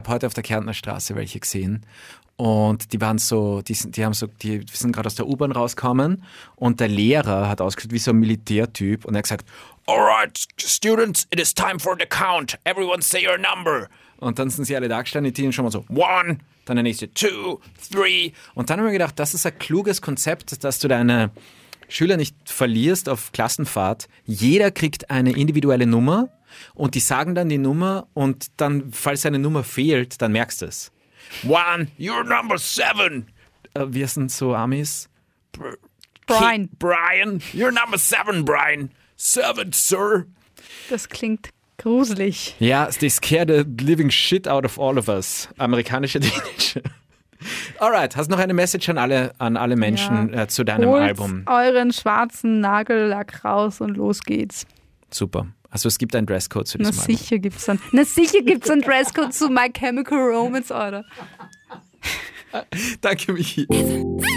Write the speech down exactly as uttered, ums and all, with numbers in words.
habe heute auf der Kärntner Straße welche gesehen. Und die waren so, die, sind, die haben so, die sind gerade aus der U-Bahn rausgekommen und der Lehrer hat ausgeschaut wie so ein Militärtyp und er hat gesagt, alright, students, it is time for the count. Everyone say your number. Und dann sind sie alle da gestanden, die schon mal so, one, dann der nächste, two, three. Und dann haben wir gedacht, das ist ein kluges Konzept, dass du deine Schüler nicht verlierst auf Klassenfahrt. Jeder kriegt eine individuelle Nummer und die sagen dann die Nummer und dann, falls eine Nummer fehlt, dann merkst du es. One, you're number seven. Uh, wir sind so Amis. Br- Brian. K- Brian, you're number seven, Brian. Seven, sir. Das klingt gruselig. Ja, they scare the living shit out of all of us. Amerikanische Teenager. Alright, hast noch eine Message an alle, an alle Menschen ja. äh, zu deinem Holt Album? Euren schwarzen Nagellack raus und los geht's. Super. Also es gibt einen Dresscode zu diesem Na Album. sicher gibt's dann. Na sicher gibt's einen Dresscode zu My Chemical Romance, Alter. Danke, Michi.